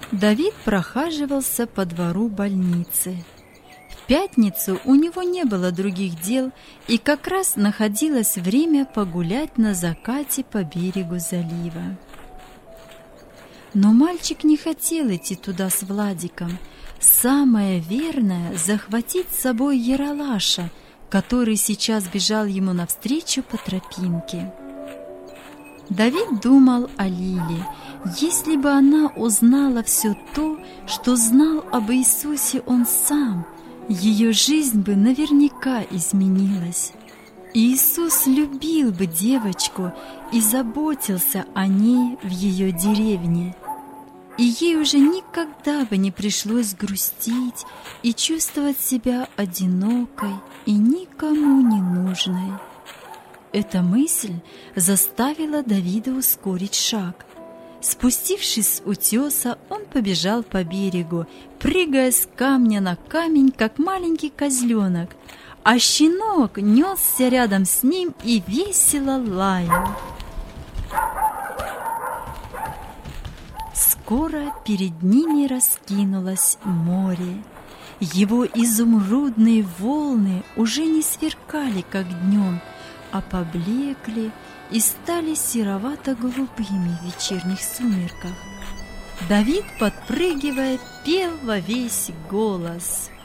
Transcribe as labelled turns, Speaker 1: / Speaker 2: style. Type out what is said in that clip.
Speaker 1: Давид прохаживался по двору больницы. В пятницу у него не было других дел, и как раз находилось время погулять на закате по берегу залива. Но мальчик не хотел идти туда с Владиком. Самое верное — захватить с собой Ералаша, который сейчас бежал ему навстречу по тропинке. Давид думал о Лиле. Если бы она узнала все то, что знал об Иисусе он сам, ее жизнь бы наверняка изменилась. Иисус любил бы девочку и заботился о ней в ее деревне. И ей уже никогда бы не пришлось грустить и чувствовать себя одинокой и никому не нужной. Эта мысль заставила Давида ускорить шаг. Спустившись с утеса, он побежал по берегу, прыгая с камня на камень, как маленький козленок, а щенок несся рядом с ним и весело лаял. Скоро перед ними раскинулось море. Его изумрудные волны уже не сверкали, как днем, а поблекли и стали серовато-голубыми в вечерних сумерках. Давид, подпрыгивая, пел во весь голос.